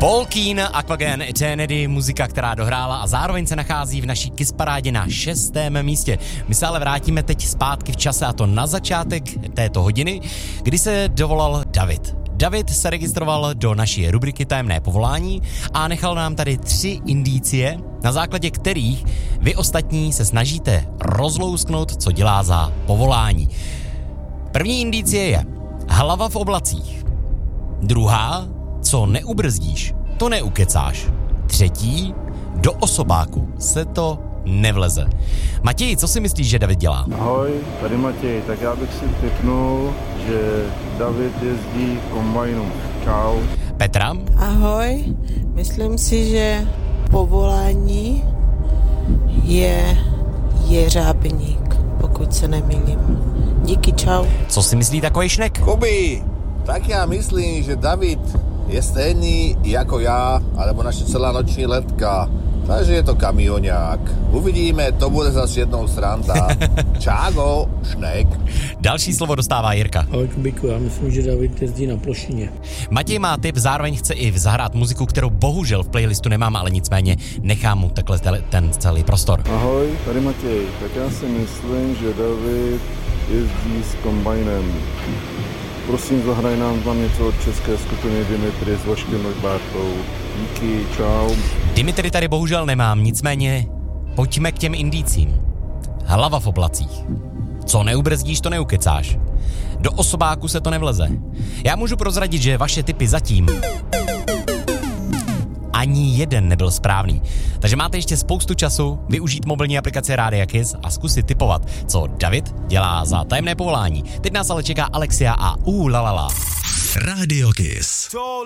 Paul Keane, Aquagen, Eternity, muzika, která dohrála a zároveň se nachází v naší Kiss parádě na 6. místě. My se ale vrátíme teď zpátky v čase, a to na začátek této hodiny, kdy se dovolal David. David se registroval do naší rubriky Tajemné povolání a nechal nám tady 3 indicie, na základě kterých vy ostatní se snažíte rozlousknout, co dělá za povolání. První indicie je hlava v oblacích. Druhá, co neubrzdíš, to neukecáš. Třetí, do osobáku se to nevleze. Matěj, co si myslíš, že David dělá? Ahoj, tady Matěj, tak já bych si tipnul, že David jezdí kombajnu. Čau. Petra? Ahoj, myslím si, že povolání je jeřábník, pokud se nemýlím. Díky, čau. Co si myslí takový šnek? Kubi, tak ja myslím, že David je stejný jako ja, alebo naša celá noční letka. Takže je to kamioňák. Uvidíme, to bude zase jednou sranda. Čágo, šnek. Další slovo dostává Jirka. Ahoj Kubíku, já myslím, že David jezdí na plošině. Matěj má tip, zároveň chce i zahrát muziku, kterou bohužel v playlistu nemám, ale nicméně nechám mu takhle ten celý prostor. Ahoj, tady Matěj, tak já si myslím, že David jezdí s kombajnem. Prosím, zahraj nám tam něco od české skupiny Dimitri s Vaškem Bártou. Díky, čau. Dimitri tady bohužel nemám, nicméně pojďme k těm indícím. Hlava v oblacích. Co neubrzdíš, to neukecáš. Do osobáku se to nevleze. Já můžu prozradit, že vaše tipy zatím ani jeden nebyl správný. Takže máte ještě spoustu času využít mobilní aplikaci Rádia Kiss a zkusit tipovat, co David dělá za tajemné povolání. Teď nás ale čeká Alexia a Lalala. Rádio Kiss.